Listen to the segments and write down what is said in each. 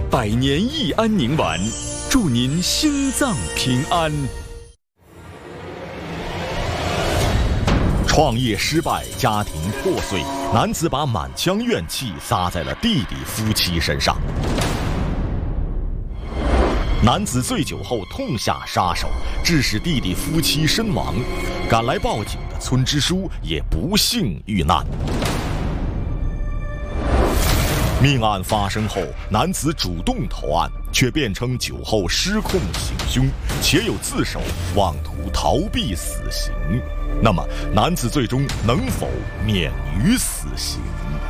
百年益安宁丸，祝您心脏平安。 创业失败，家庭破碎，男子把满腔怨气撒在了弟弟夫妻身上。男子醉酒后痛下杀手，致使弟弟夫妻身亡。赶来报警的村支书也不幸遇难。命案发生后，男子主动投案，却辩称酒后失控行凶，且有自首，妄图逃避死刑。那么，男子最终能否免于死刑？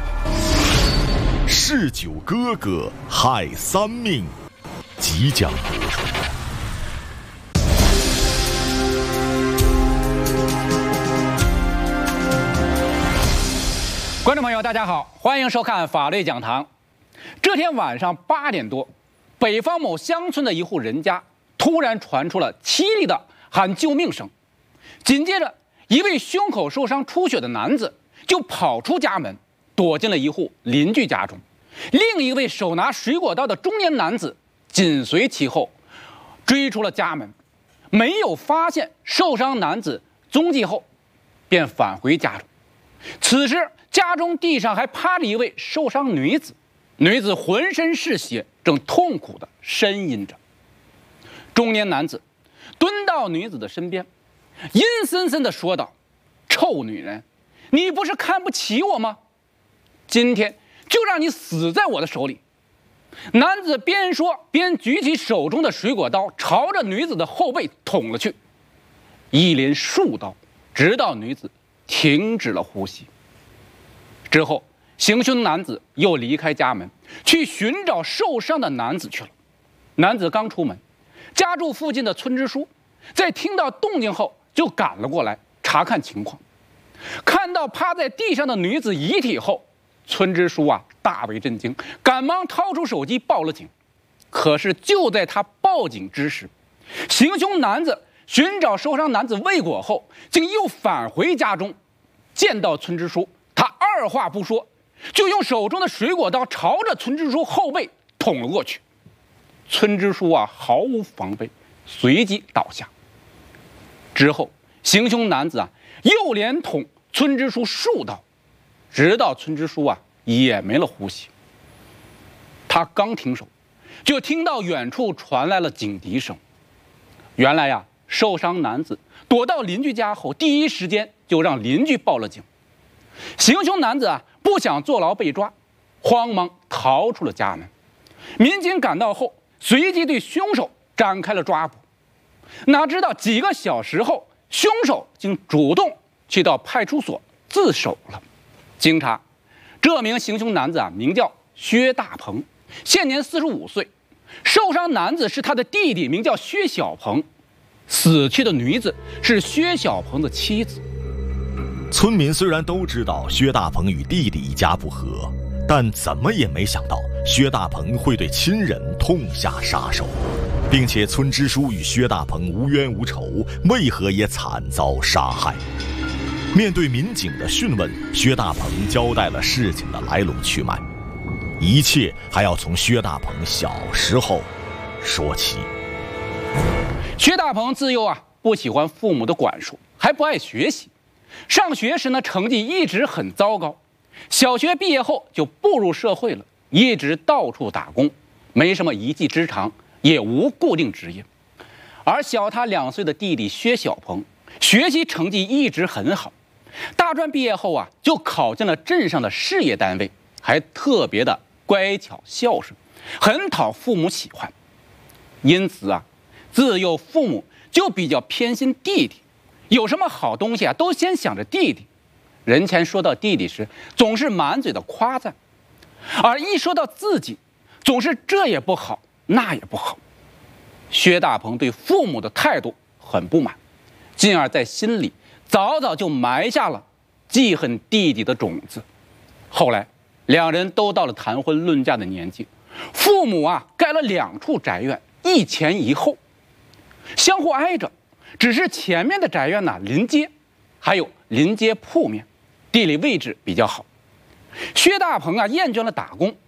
嗜酒哥哥害三命，即将播出。 观众朋友，大家好，欢迎收看法律讲堂。这天晚上8点多，北方某乡村的一户人家突然传出了凄厉的喊救命声，紧接着，一位胸口受伤出血的男子就跑出家门，躲进了一户邻居家中。另一位手拿水果刀的中年男子紧随其后，追出了家门，没有发现受伤男子踪迹后，便返回家中。此时，家中地上还趴着一位受伤女子，女子浑身是血，正痛苦地呻吟着。中年男子蹲到女子的身边，阴森森地说道：“臭女人，你不是看不起我吗？今天就让你死在我的手里！”男子边说边举起手中的水果刀，朝着女子的后背捅了去，一连数刀，直到女子停止了呼吸。之后，行凶男子又离开家门，去寻找受伤的男子去了。男子刚出门，家住附近的村支书在听到动静后就赶了过来查看情况。看到趴在地上的女子遗体后，村支书大为震惊，赶忙掏出手机报了警。可是就在他报警之时，行凶男子寻找受伤男子未果后，竟又返回家中。见到村支书，他二话不说，就用手中的水果刀朝着村支书后背捅了过去。村支书毫无防备，随即倒下。之后，行凶男子又连捅村支书数刀，直到村支书也没了呼吸。他刚停手，就听到远处传来了警笛声。原来受伤男子躲到邻居家后，第一时间就让邻居报了警。行凶男子不想坐牢被抓，慌忙逃出了家门。民警赶到后，随即对凶手展开了抓捕。哪知道几个小时后，凶手竟主动去到派出所自首了。经查，这名行凶男子名叫薛大鹏，现年45岁。受伤男子是他的弟弟，名叫薛小鹏。死去的女子是薛小鹏的妻子。 村民虽然都知道薛大鹏与弟弟一家不和，但怎么也没想到薛大鹏会对亲人痛下杀手，并且村支书与薛大鹏无冤无仇，为何也惨遭杀害？面对民警的讯问，薛大鹏交代了事情的来龙去脉，一切还要从薛大鹏小时候说起。 薛大鹏自幼不喜欢父母的管束，还不爱学习。上学时呢，成绩一直很糟糕。小学毕业后就步入社会了，一直到处打工，没什么一技之长，也无固定职业。而小他2岁的弟弟薛小鹏，学习成绩一直很好。大专毕业后就考进了镇上的事业单位，还特别的乖巧孝顺，很讨父母喜欢。因此自幼父母就比较偏心弟弟，有什么好东西都先想着弟弟。人前说到弟弟时，总是满嘴的夸赞，而一说到自己，总是这也不好，那也不好。薛大鹏对父母的态度很不满，进而在心里早早就埋下了记恨弟弟的种子。后来两人都到了谈婚论嫁的年纪，父母盖了2处宅院，一前一后，相互挨着，只是前面的宅院临街，还有临街铺面，地理位置比较好。薛大鹏厌倦了打工，